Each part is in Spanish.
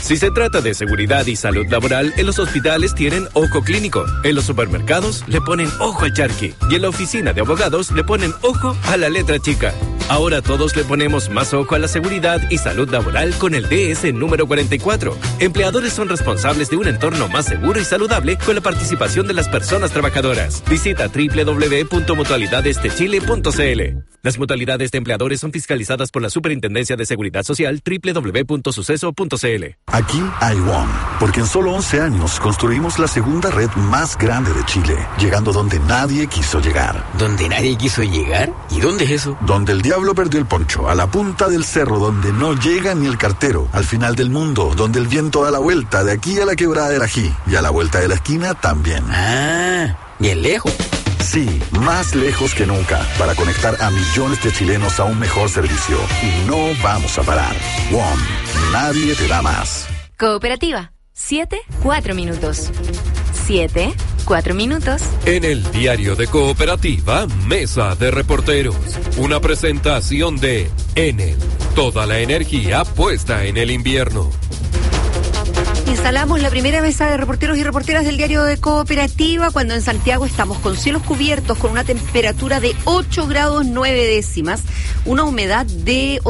Si se trata de seguridad y salud laboral, en los hospitales tienen ojo clínico, en los supermercados le ponen ojo al charqui y en la oficina de abogados le ponen ojo a la letra chica. Ahora todos le ponemos más ojo a la seguridad y salud laboral con el DS número 44. Empleadores son responsables de un entorno más seguro y saludable con la participación de las personas trabajadoras. Visita www.mutualidadesdechile.cl. Las mutualidades de empleadores son fiscalizadas por la Superintendencia de Seguridad Social www.suceso.cl. Aquí hay WOM, porque en solo 11 años construimos la segunda red más grande de Chile, llegando donde nadie quiso llegar. ¿Donde nadie quiso llegar? ¿Y dónde es eso? Donde el diablo perdió el poncho, a la punta del cerro, donde no llega ni el cartero, al final del mundo, donde el viento da la vuelta, de aquí a la quebrada del Ají, y a la vuelta de la esquina también. Ah, bien lejos. Sí, más lejos que nunca, para conectar a millones de chilenos a un mejor servicio. Y no vamos a parar. WOM, nadie te da más. Cooperativa, 7-4 minutos. 7-4 minutos. En el diario de Cooperativa, Mesa de Reporteros. Una presentación de Enel. Toda la energía puesta en el invierno. Instalamos la primera mesa de reporteros y reporteras del diario de Cooperativa cuando en Santiago estamos con cielos cubiertos, con una temperatura de 8 grados 9 décimas, una humedad de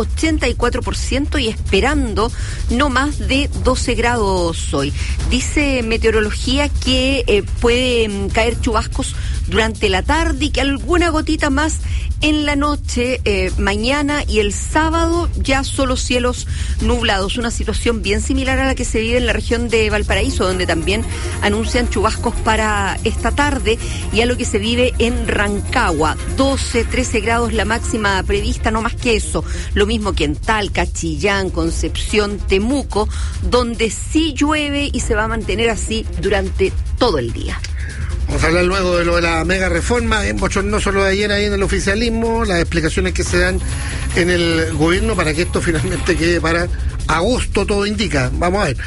84% y esperando no más de 12 grados hoy. Dice meteorología que pueden caer chubascos durante la tarde y que alguna gotita más en la noche, mañana y el sábado ya solo cielos nublados. Una situación bien similar a la que se vive en la región de Valparaíso, donde también anuncian chubascos para esta tarde, y a lo que se vive en Rancagua, 12, 13 grados la máxima prevista, no más que eso. Lo mismo que en Talca, Chillán, Concepción, Temuco, donde sí llueve y se va a mantener así durante todo el día. Vamos a hablar luego de lo de la mega reforma, bochornoso lo de ayer ahí en el oficialismo, las explicaciones que se dan en el gobierno para que esto finalmente quede para agosto, todo indica. Vamos a ver.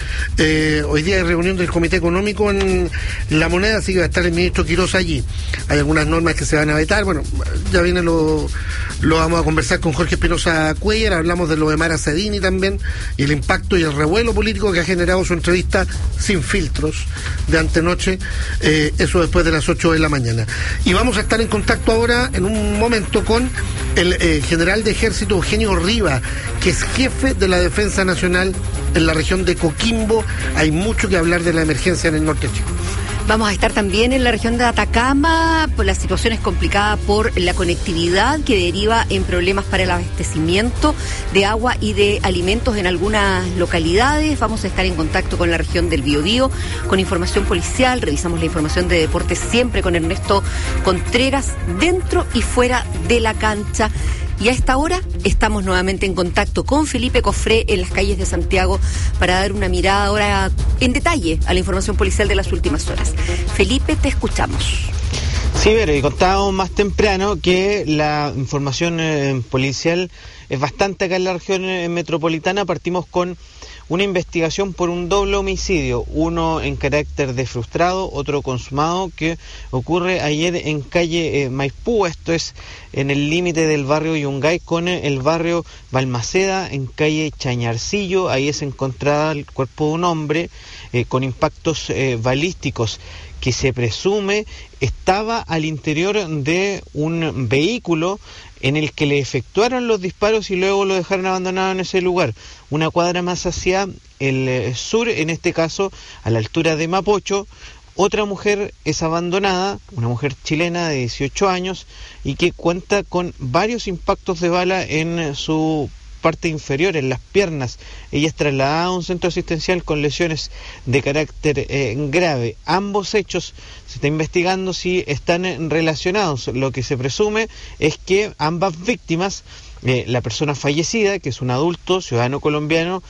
Hoy día hay reunión del Comité Económico en La Moneda, así que va a estar el ministro Quiroz allí. Hay algunas normas que se van a vetar. Bueno, ya viene lo vamos a conversar con Jorge Espinosa Cuellar. Hablamos de lo de Mara Cedini también y el impacto y el revuelo político que ha generado su entrevista sin filtros de antenoche. Eso después de las 8 de la mañana. Y vamos a estar en contacto ahora en un momento con el general de ejército Eugenio Riva, que es jefe de la Defensa Nacional en la región de Coquimbo. Hay mucho que hablar de la emergencia en el norte de Chile. Vamos a estar también en la región de Atacama, pues la situación es complicada por la conectividad que deriva en problemas para el abastecimiento de agua y de alimentos en algunas localidades. Vamos a estar en contacto con la región del Biobío, con información policial, revisamos la información de deportes siempre con Ernesto Contreras, dentro y fuera de la cancha. Y a esta hora estamos nuevamente en contacto con Felipe Cofré en las calles de Santiago para dar una mirada ahora en detalle a la información policial de las últimas horas. Felipe, te escuchamos. Sí, pero y contábamos más temprano que la información policial es bastante acá en la región metropolitana. Partimos con una investigación por un doble homicidio, uno en carácter de frustrado, otro consumado, que ocurre ayer en calle Maipú. Esto es en el límite del barrio Yungay con el barrio Balmaceda, en calle Chañarcillo. Ahí es encontrada el cuerpo de un hombre con impactos balísticos que se presume estaba al interior de un vehículo en el que le efectuaron los disparos y luego lo dejaron abandonado en ese lugar. Una cuadra más hacia el sur, en este caso a la altura de Mapocho, otra mujer es abandonada, una mujer chilena de 18 años y que cuenta con varios impactos de bala en su parte inferior, en las piernas. Ella es trasladada a un centro asistencial con lesiones de carácter grave. Ambos hechos se está investigando si están relacionados. Lo que se presume es que ambas víctimas, la persona fallecida, que es un adulto ciudadano colombiano,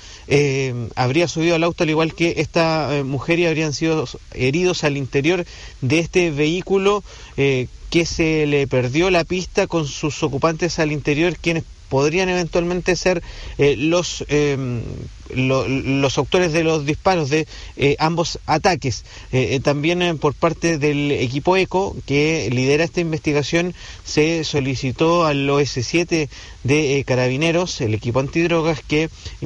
habría subido al auto al igual que esta mujer y habrían sido heridos al interior de este vehículo que se le perdió la pista con sus ocupantes al interior, quienes podrían eventualmente ser los autores de los disparos de ambos ataques. También por parte del equipo ECO, que lidera esta investigación, se solicitó al OS7 de Carabineros, el equipo antidrogas, que